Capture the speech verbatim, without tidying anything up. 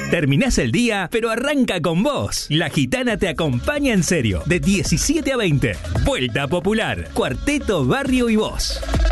Terminás el día, pero arranca con vos. La Gitana te acompaña en serio. De diecisiete a veinte. Vuelta Popular. Cuarteto, Barrio y Voz.